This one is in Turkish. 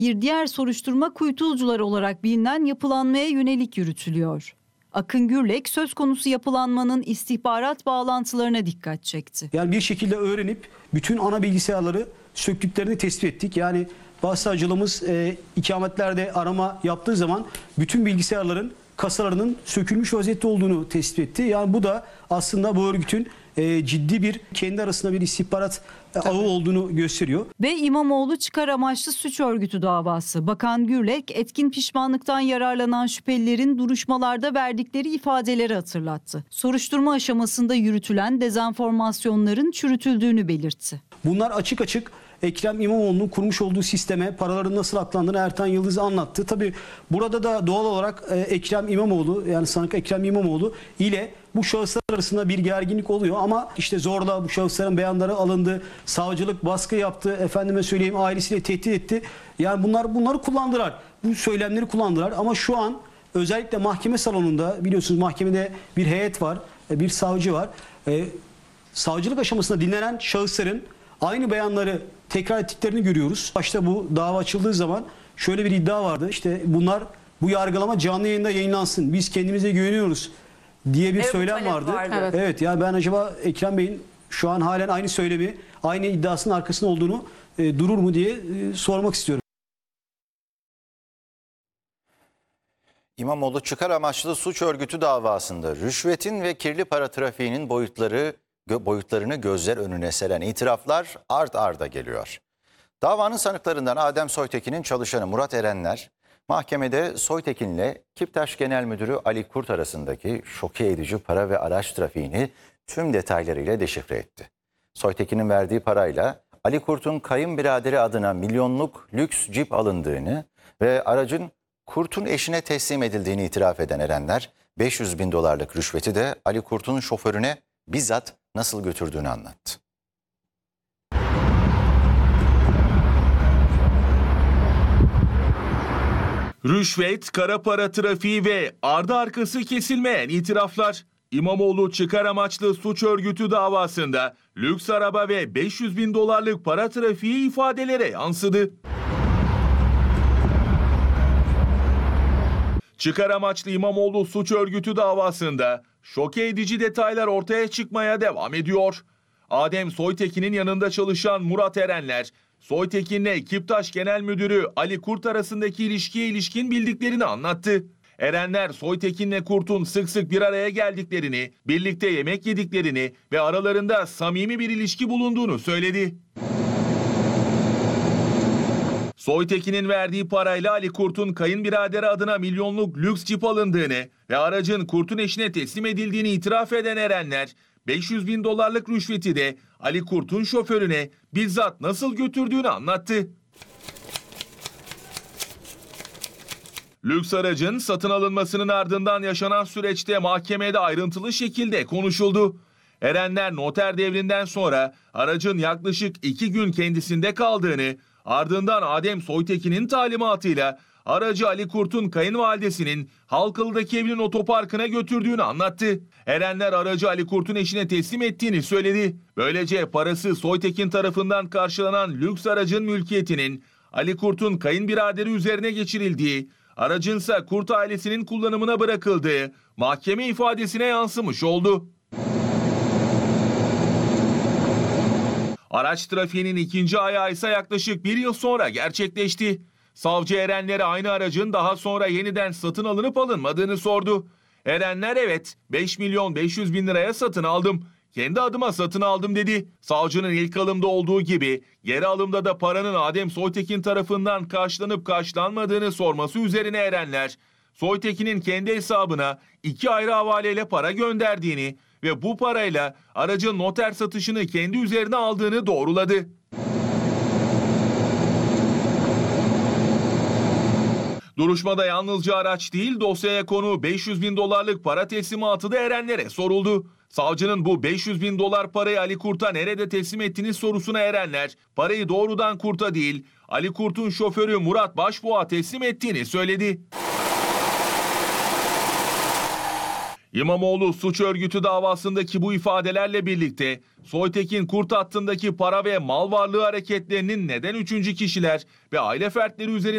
Bir diğer soruşturma kuytucullar olarak bilinen yapılanmaya yönelik yürütülüyor. Akın Gürlek söz konusu yapılanmanın istihbarat bağlantılarına dikkat çekti. Yani bir şekilde öğrenip bütün ana bilgisayarları söktüklerini tespit ettik. Yani başsavcılığımız ikametlerde arama yaptığı zaman bütün bilgisayarların kasalarının sökülmüş vaziyette olduğunu tespit etti. Yani bu da aslında bu örgütün ciddi bir kendi arasında bir istihbarat ağı olduğunu gösteriyor. Ve İmamoğlu çıkar amaçlı suç örgütü davası. Bakan Gürlek etkin pişmanlıktan yararlanan şüphelilerin duruşmalarda verdikleri ifadeleri hatırlattı. Soruşturma aşamasında yürütülen dezenformasyonların çürütüldüğünü belirtti. Bunlar açık açık Ekrem İmamoğlu'nun kurmuş olduğu sisteme paraların nasıl aklandığını Ertan Yıldız anlattı. Tabii burada da doğal olarak Ekrem İmamoğlu, yani sanık Ekrem İmamoğlu ile bu şahıslar arasında bir gerginlik oluyor ama işte zorla bu şahısların beyanları alındı. Savcılık baskı yaptı. Efendime söyleyeyim, ailesiyle tehdit etti. Yani bunları kullandılar. Bu söylemleri kullandılar ama şu an özellikle mahkeme salonunda biliyorsunuz mahkemede bir heyet var, bir savcı var. Savcılık aşamasında dinlenen şahısların aynı beyanları tekrar ettiklerini görüyoruz. Başta bu dava açıldığı zaman şöyle bir iddia vardı. İşte bu yargılama canlı yayında yayınlansın. Biz kendimize güveniyoruz diye bir söylem vardı. Evet, yani ben acaba Ekrem Bey'in şu an halen aynı söylemi, aynı iddiasının arkasında olduğunu durur mu diye sormak istiyorum. İmamoğlu çıkar amaçlı suç örgütü davasında rüşvetin ve kirli para trafiğinin boyutlarını gözler önüne seren itiraflar art arda geliyor. Davanın sanıklarından Adem Soytekin'in çalışanı Murat Erenler, mahkemede Soytekin'le Kiptaş Genel Müdürü Ali Kurt arasındaki şoke edici para ve araç trafiğini tüm detaylarıyla deşifre etti. Soytekin'in verdiği parayla Ali Kurt'un kayınbiraderi adına milyonluk lüks cip alındığını ve aracın Kurt'un eşine teslim edildiğini itiraf eden Erenler, 500 bin dolarlık rüşveti de Ali Kurt'un şoförüne bizzat nasıl götürdüğünü anlattı. Rüşvet, kara para trafiği ve ardı arkası kesilmeyen itiraflar. İmamoğlu çıkar amaçlı suç örgütü davasında lüks araba ve 500 bin dolarlık para trafiği ifadelere yansıdı. Çıkar amaçlı İmamoğlu suç örgütü davasında şoke edici detaylar ortaya çıkmaya devam ediyor. Adem Soytekin'in yanında çalışan Murat Erenler, Soytekin'le Kiptaş Genel Müdürü Ali Kurt arasındaki ilişkiye ilişkin bildiklerini anlattı. Erenler, Soytekin'le Kurt'un sık sık bir araya geldiklerini, birlikte yemek yediklerini ve aralarında samimi bir ilişki bulunduğunu söyledi. Soytekin'in verdiği parayla Ali Kurt'un kayınbiraderi adına milyonluk lüks cip alındığını ve aracın Kurt'un eşine teslim edildiğini itiraf eden Erenler, 500 bin dolarlık rüşveti de Ali Kurt'un şoförüne bizzat nasıl götürdüğünü anlattı. Lüks aracın satın alınmasının ardından yaşanan süreçte mahkemede ayrıntılı şekilde konuşuldu. Erenler noter devrinden sonra aracın yaklaşık 2 gün kendisinde kaldığını, ardından Adem Soytekin'in talimatıyla aracı Ali Kurt'un kayınvalidesinin Halkalı'daki evinin otoparkına götürdüğünü anlattı. Erenler aracı Ali Kurt'un eşine teslim ettiğini söyledi. Böylece parası Soytekin tarafından karşılanan lüks aracın mülkiyetinin Ali Kurt'un kayınbiraderi üzerine geçirildiği, aracınsa Kurt ailesinin kullanımına bırakıldığı mahkeme ifadesine yansımış oldu. Araç trafiğinin ikinci ayağı ise yaklaşık 1 yıl sonra gerçekleşti. Savcı Erenler'e aynı aracın daha sonra yeniden satın alınıp alınmadığını sordu. Erenler evet 5 milyon 500 bin liraya satın aldım. Kendi adıma satın aldım dedi. Savcının ilk alımda olduğu gibi geri alımda da paranın Adem Soytekin tarafından karşılanıp karşılanmadığını sorması üzerine Erenler, Soytekin'in kendi hesabına 2 ayrı havaleyle para gönderdiğini ve bu parayla aracın noter satışını kendi üzerine aldığını doğruladı. Duruşmada yalnızca araç değil, dosyaya konu 500 bin dolarlık para teslimatı da Erenler'e soruldu. Savcının bu 500 bin dolar parayı Ali Kurt'a nerede teslim ettiğiniz sorusuna Erenler, parayı doğrudan Kurt'a değil, Ali Kurt'un şoförü Murat Başbuğ'a teslim ettiğini söyledi. İmamoğlu suç örgütü davasındaki bu ifadelerle birlikte Soytekin Kurt hattındaki para ve mal varlığı hareketlerinin neden üçüncü kişiler ve aile fertleri üzerinde